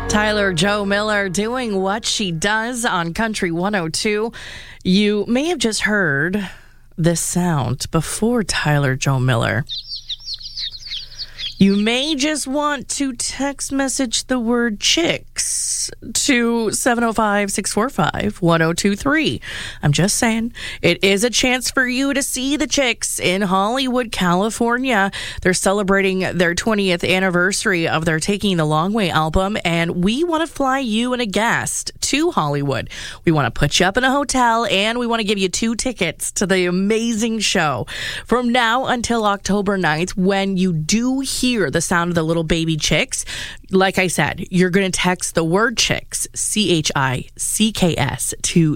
Tyler Joe Miller doing what she does on Country 102. You may have just heard this sound before Tyler Joe Miller. You may just want to text message the word chicks to 705-645-1023. I'm just saying, it is a chance for you to see the Chicks in Hollywood, California. They're celebrating their 20th anniversary of their Taking the Long Way album, and we want to fly you and a guest to Hollywood. We want to put you up in a hotel, and we want to give you 2 tickets to the amazing show. From now until October 9th, when you do hear the sound of the little baby chicks, like I said, you're going to text the word chicks, CHICKS, to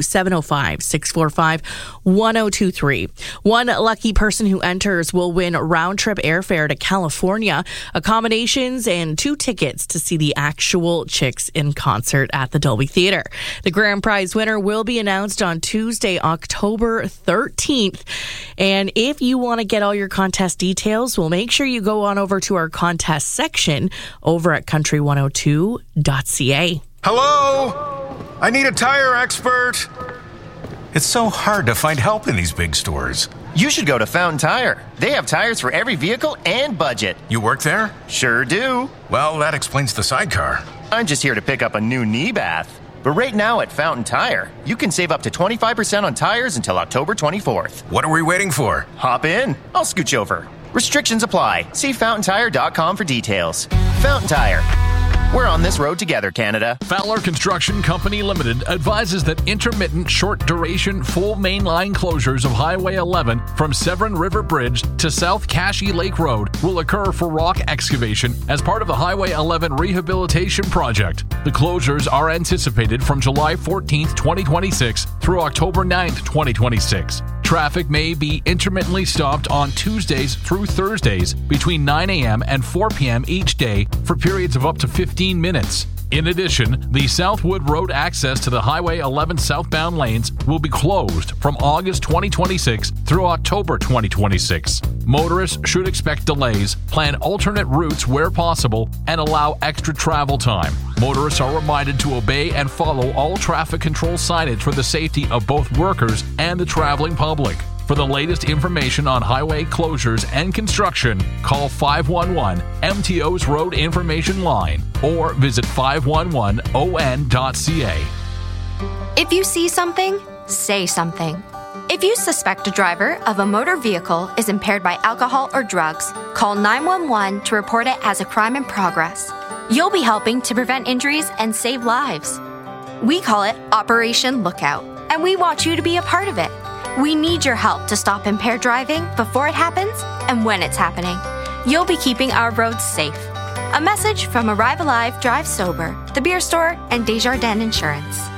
705-645-1023. One lucky person who enters will win round-trip airfare to California, accommodations, and 2 tickets to see the actual Chicks in concert at the Dolby Theater. The grand prize winner will be announced on Tuesday, October 13th. And if you want to get all your contest details, we'll make sure you go on over to our contest section over at country102.ca. Hello? I need a tire expert. It's so hard to find help in these big stores. You should go to Fountain Tire. They have tires for every vehicle and budget. You work there? Sure do. Well, that explains the sidecar. I'm just here to pick up a new knee bath. But right now at Fountain Tire, you can save up to 25% on tires until October 24th. What are we waiting for? Hop in. I'll scooch over. Restrictions apply. See fountaintire.com for details. Fountain Tire. We're on this road together, Canada. Fowler Construction Company Limited advises that intermittent, short-duration, full mainline closures of Highway 11 from Severn River Bridge to South Cashie Lake Road will occur for rock excavation as part of the Highway 11 rehabilitation project. The closures are anticipated from July 14th, 2026 through October 9th, 2026. Traffic may be intermittently stopped on Tuesdays through Thursdays between 9 a.m. and 4 p.m. each day for periods of up to 15 minutes. In addition, the Southwood Road access to the Highway 11 southbound lanes will be closed from August 2026 through October 2026. Motorists should expect delays, plan alternate routes where possible, and allow extra travel time. Motorists are reminded to obey and follow all traffic control signage for the safety of both workers and the traveling public. For the latest information on highway closures and construction, call 511 MTO's Road Information Line or visit 511on.ca. If you see something, say something. If you suspect a driver of a motor vehicle is impaired by alcohol or drugs, call 911 to report it as a crime in progress. You'll be helping to prevent injuries and save lives. We call it Operation Lookout, and we want you to be a part of it. We need your help to stop impaired driving before it happens and when it's happening. You'll be keeping our roads safe. A message from Arrive Alive, Drive Sober, The Beer Store, and Desjardins Insurance.